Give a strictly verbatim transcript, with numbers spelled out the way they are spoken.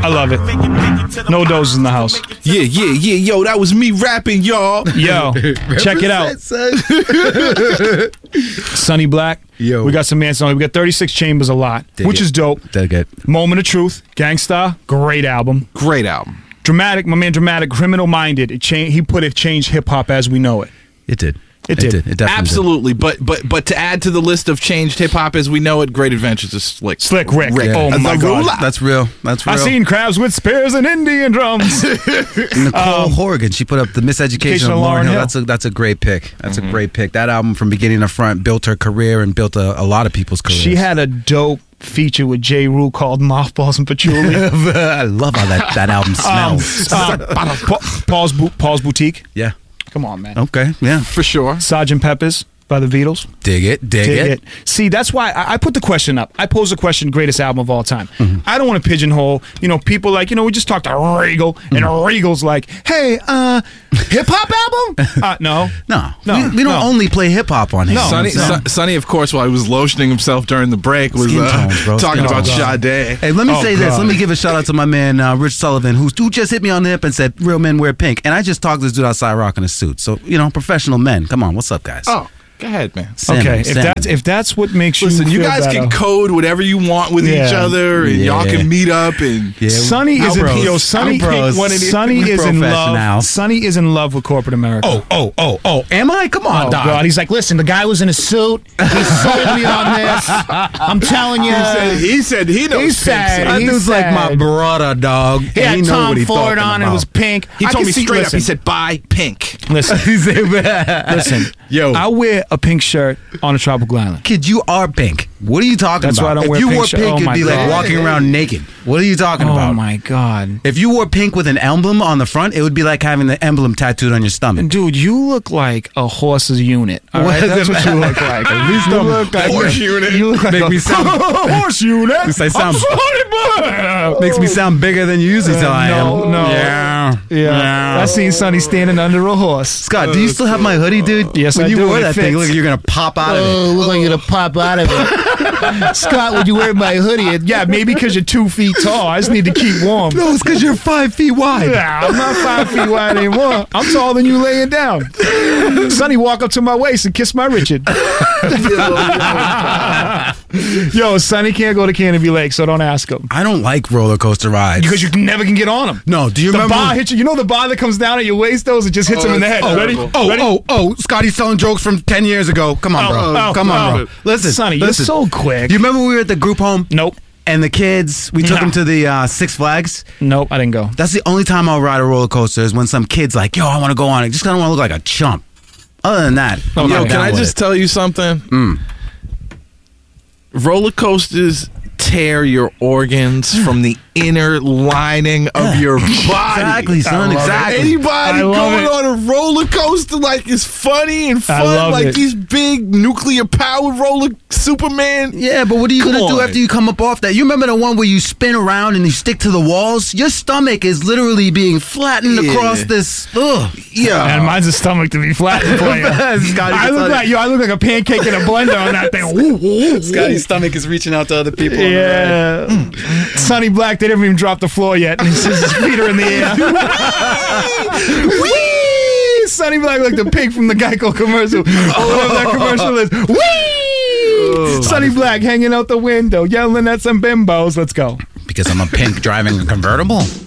I love it. No doses in the house. Yeah, yeah, yeah. Yo, that was me rapping, y'all. Yo, check it out. Sonny Black. Yo. We got some Manson. We got thirty-six Chambers, a lot, Dig which it. is dope. Dig it. Moment of Truth, Gangstar, great album. Great album. Dramatic, my man, Dramatic, Criminal Minded. It changed. He put it changed hip hop as we know it. It did. It did. It, definitely Absolutely, but but but to add to the list of changed hip hop as we know it, Great Adventures is Slick. Slick Rick. did. Oh Yeah. my That's God. real. That's real. That's real. I seen crabs with spears and Indian drums. Nicole Um, Horgan. She put up the Miseducation of Lauryn Hill. That's a that's a great pick. That's Mm-hmm. a great pick. That album from beginning to front built her career and built a, a lot of people's careers. She had a dope feature with J. Rue called Mothballs and Patchouli. I love how that, that album Um, smells. uh, Pa- Paul's, Bu- Paul's Boutique. yeah. Come on, man. Okay. Yeah. For sure. Sergeant Pepper's by the Beatles. Dig it. Dig, Dig it. it. See, that's why I, I put the question up. I posed the question, greatest album of all time. Mm-hmm. I don't want to pigeonhole, you know, people like, you know, we just talked to Regal, Mm-hmm. and Regal's like, hey, uh, hip hop album? Uh, no. No. No, We, we don't no. only play hip hop on here. No. Sonny, no. Son- Sonny, of course, while he was lotioning himself during the break, was Skin uh, tones, bro. talking Skin about tones. Sade. Hey, let me Oh, say this. God. Let me give a shout out to my man uh, Rich Sullivan, who, who just hit me on the hip and said, "Real men wear pink." And I just talked to this dude outside rocking a suit. So you know, professional men. Come on, what's up, guys? Oh, go ahead, man. Send Okay, him, if send that's him. if that's what makes you Listen, you feel guys better. can code whatever you want with Yeah. each other, and y'all Yeah. can meet up and. Yeah, Sonny our is in, bros. yo, Sonny, Our bros. one of these- Sonny We is in love. professionals. Sonny is in love with corporate America. Oh, oh, oh, oh. Am I? Come on, Oh, dog. God. He's like, listen, the guy was in a suit. He sold me on this. I'm telling you. He said he said he knows He said- Pink. That he dude's like my said- brother, dog. He and had he know Tom what he Ford talking on. about. It was pink. He I told can me see- straight up. listen, He said, "Buy Pink." listen, listen. Yo. I wear a pink shirt on a tropical island. Kid, you are pink. What are you talking That's about? why I don't if wear you pink wore shirt. pink, Oh, it'd my be like God. walking around naked. What are you talking Oh about? my God, If you wore pink with an emblem on the front, it would be like having the emblem tattooed on your stomach. dude, you look like a horse's unit. All right, What? that's what you look like. At least you I'm look like horse unit. You look like Make a me sound- horse unit. At least I sound- I'm sorry, but Makes me sound bigger than you usually tell I am. no, no. Yeah. Yeah, I seen Sonny standing under a horse. Scott, do you still have my hoodie, dude? Yes, when I you do, wore and it that thing, fits. look, you're gonna pop out of it. Oh, look like you're gonna pop out of it. Scott, would you wear my hoodie? And yeah, maybe because you're two feet tall. I just need to keep warm. No, it's because you're five feet wide. Nah, I'm not five feet wide anymore. I'm taller than you laying down. Sonny walk up to my waist and kiss my Richard. Yo, Sonny can't go to Canopy Lake, so don't ask him. I don't like roller coaster rides. Because you never can get on him. No, do you The remember? bar hits you. You know the bar that comes down at your waist, though? It just hits him in the head. Oh, Ready? oh, Ready? oh, oh, Scotty's telling jokes from ten years ago. Come on, bro. Oh, oh, Come on, oh. bro. Listen, Sonny, listen. you're so quick. Do you remember we were at the group home? Nope. And the kids, we took Nah. them to the uh, Six Flags. Nope, I didn't go. That's the only time I'll ride a roller coaster is when some kid's like, yo, I want to go on it. Just kind of want to look like a chump. Other than that, I'm Okay. not Yo, can down I with just it. tell you something? Mm. Roller coasters tear your organs from the inner lining of Yeah. your body. Exactly, son. love it. Exactly. Anybody I love going it. on a roller coaster like is funny and I fun, love like it. these big nuclear powered roller Superman. Yeah, but what are you Come going to do on. after you come up off that? You remember the one where you spin around and you stick to the walls? Your stomach is literally being flattened Yeah. across this. Ugh. Yeah, And mine's a stomach to be flattened for you. Scotty, I look like yo. I look like a pancake in a blender on that thing. Ooh, ooh, ooh. Scotty's stomach is reaching out to other people. Yeah. Sonny Black, they didn't even drop the floor yet. And his, his feet are in the air. Whee! Sonny Black like the pig from the Geico commercial. Or whatever that commercial is. Whee! Sonny Black hanging out the window, yelling at some bimbos. Let's go. Because I'm a pink driving a convertible.